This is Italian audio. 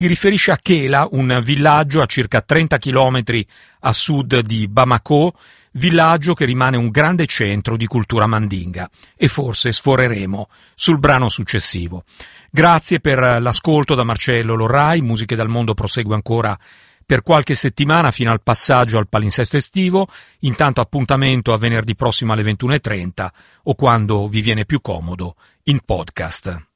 Si riferisce a Kela, un villaggio a circa 30 chilometri a sud di Bamako, villaggio che rimane un grande centro di cultura mandinga, e forse sforeremo sul brano successivo. Grazie per l'ascolto da Marcello Lorrai. Musiche dal Mondo prosegue ancora per qualche settimana fino al passaggio al palinsesto estivo. Intanto appuntamento a venerdì prossimo alle 21:30 o quando vi viene più comodo in podcast.